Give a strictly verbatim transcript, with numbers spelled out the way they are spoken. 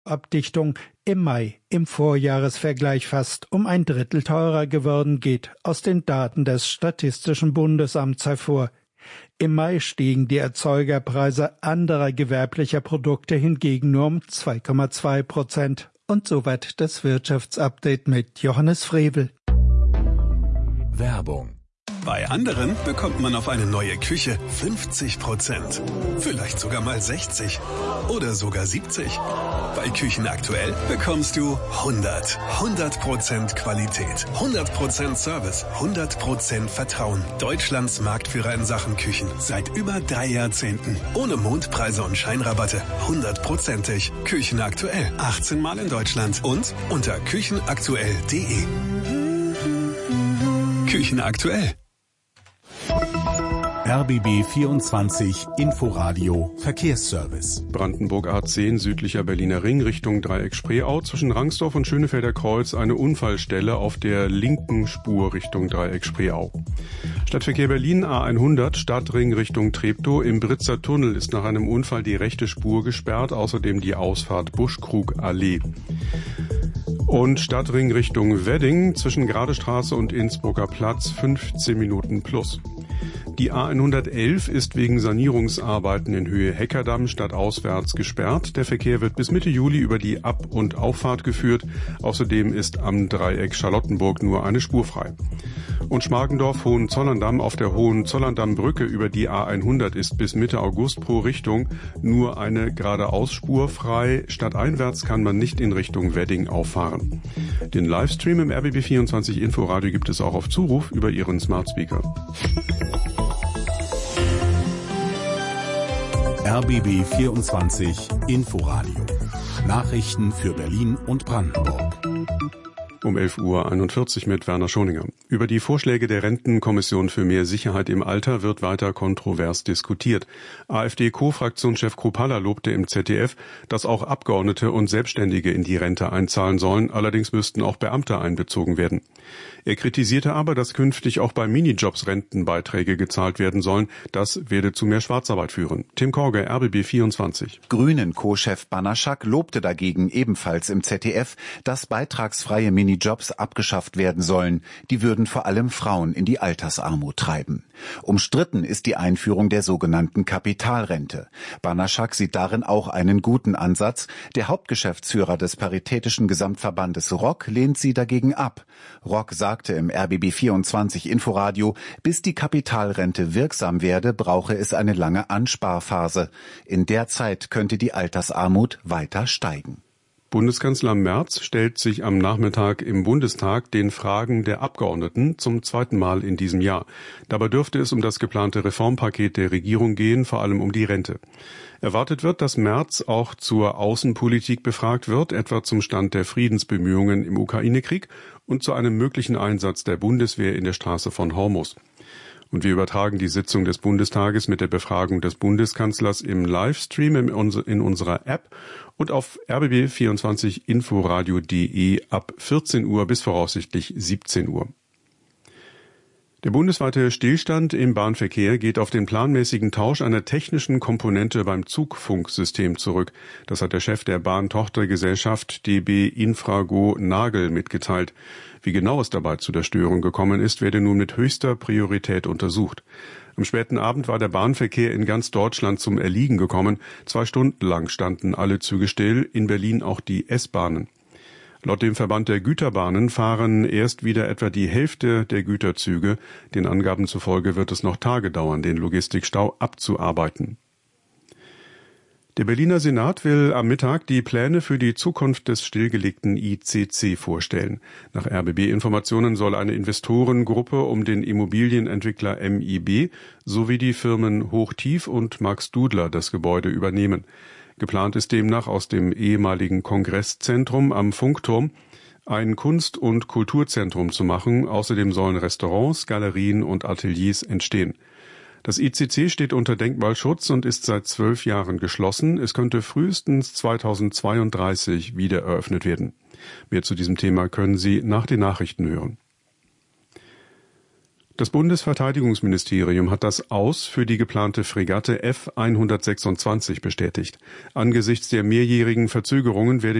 Abdichtung im Mai im Vorjahresvergleich fast um ein Drittel teurer geworden, geht aus den Daten des Statistischen Bundesamts hervor. Im Mai stiegen die Erzeugerpreise anderer gewerblicher Produkte hingegen nur um zwei Komma zwei Prozent. Und soweit das Wirtschaftsupdate mit Johannes Frevel. Werbung. Bei anderen bekommt man auf eine neue Küche fünfzig Prozent. Vielleicht sogar mal sechzig oder sogar siebzig. Bei Küchen aktuell bekommst du hundert. hundert Prozent Qualität, hundert Prozent Service, hundert Prozent Vertrauen. Deutschlands Marktführer in Sachen Küchen seit über drei Jahrzehnten. Ohne Mondpreise und Scheinrabatte. hundertprozentig. Küchen aktuell. achtzehn Mal in Deutschland und unter küchenaktuell punkt de. Küchen aktuell. R B B vierundzwanzig Inforadio Verkehrsservice. Brandenburg A zehn südlicher Berliner Ring Richtung Dreieck-Spreeau. Zwischen Rangsdorf und Schönefelder Kreuz eine Unfallstelle auf der linken Spur Richtung Dreieck-Spreeau. Stadtverkehr Berlin A hundert Stadtring Richtung Treptow. Im Britzer Tunnel ist nach einem Unfall die rechte Spur gesperrt, außerdem die Ausfahrt Buschkrug-Allee. Und Stadtring Richtung Wedding zwischen Gradestraße und Innsbrucker Platz fünfzehn Minuten plus. Die A hundertelf ist wegen Sanierungsarbeiten in Höhe Heckerdamm stadtauswärts gesperrt. Der Verkehr wird bis Mitte Juli über die Ab- und Auffahrt geführt. Außerdem ist am Dreieck Charlottenburg nur eine Spur frei. Und Schmargendorf-Hohenzollerndamm auf der Hohenzollerndamm-Brücke über die A hundert ist bis Mitte August pro Richtung nur eine geradeausspur frei. Stadteinwärts kann man nicht in Richtung Wedding auffahren. Den Livestream im R B B vierundzwanzig Inforadio gibt es auch auf Zuruf über Ihren Smart Speaker. R B B vierundzwanzig Inforadio. Nachrichten für Berlin und Brandenburg. Um elf Uhr einundvierzig mit Werner Schoninger. Über die Vorschläge der Rentenkommission für mehr Sicherheit im Alter wird weiter kontrovers diskutiert. AfD-Co-Fraktionschef Kropalla lobte im Z D F, dass auch Abgeordnete und Selbstständige in die Rente einzahlen sollen. Allerdings müssten auch Beamte einbezogen werden. Er kritisierte aber, dass künftig auch bei Minijobs Rentenbeiträge gezahlt werden sollen. Das werde zu mehr Schwarzarbeit führen. Tim Korge, R B B vierundzwanzig. Grünen-Co-Chef Banaschak lobte dagegen ebenfalls im Z D F, dass beitragsfreie Minijobs abgeschafft werden sollen. Die würden vor allem Frauen in die Altersarmut treiben. Umstritten ist die Einführung der sogenannten Kapitalrente. Banaschak sieht darin auch einen guten Ansatz. Der Hauptgeschäftsführer des Paritätischen Gesamtverbandes R O C lehnt sie dagegen ab. R O C sagte im R B B vierundzwanzig Inforadio, bis die Kapitalrente wirksam werde, brauche es eine lange Ansparphase. In der Zeit könnte die Altersarmut weiter steigen. Bundeskanzler Merz stellt sich am Nachmittag im Bundestag den Fragen der Abgeordneten zum zweiten Mal in diesem Jahr. Dabei dürfte es um das geplante Reformpaket der Regierung gehen, vor allem um die Rente. Erwartet wird, dass Merz auch zur Außenpolitik befragt wird, etwa zum Stand der Friedensbemühungen im Ukraine-Krieg und zu einem möglichen Einsatz der Bundeswehr in der Straße von Hormuz. Und wir übertragen die Sitzung des Bundestages mit der Befragung des Bundeskanzlers im Livestream in unserer App und auf R B B vierundzwanzig Inforadio punkt de ab vierzehn Uhr bis voraussichtlich siebzehn Uhr. Der bundesweite Stillstand im Bahnverkehr geht auf den planmäßigen Tausch einer technischen Komponente beim Zugfunksystem zurück. Das hat der Chef der Bahntochtergesellschaft D B Infrago Nagel mitgeteilt. Wie genau es dabei zu der Störung gekommen ist, werde nun mit höchster Priorität untersucht. Am späten Abend war der Bahnverkehr in ganz Deutschland zum Erliegen gekommen. Zwei Stunden lang standen alle Züge still, in Berlin auch die S-Bahnen. Laut dem Verband der Güterbahnen fahren erst wieder etwa die Hälfte der Güterzüge. Den Angaben zufolge wird es noch Tage dauern, den Logistikstau abzuarbeiten. Der Berliner Senat will am Mittag die Pläne für die Zukunft des stillgelegten I C C vorstellen. Nach R B B-Informationen soll eine Investorengruppe um den Immobilienentwickler M I B sowie die Firmen Hochtief und Max Dudler das Gebäude übernehmen. Geplant ist demnach, aus dem ehemaligen Kongresszentrum am Funkturm ein Kunst- und Kulturzentrum zu machen. Außerdem sollen Restaurants, Galerien und Ateliers entstehen. Das I C C steht unter Denkmalschutz und ist seit zwölf Jahren geschlossen. Es könnte frühestens zweitausendzweiunddreißig wieder eröffnet werden. Mehr zu diesem Thema können Sie nach den Nachrichten hören. Das Bundesverteidigungsministerium hat das Aus für die geplante Fregatte F hundertsechsundzwanzig bestätigt. Angesichts der mehrjährigen Verzögerungen werde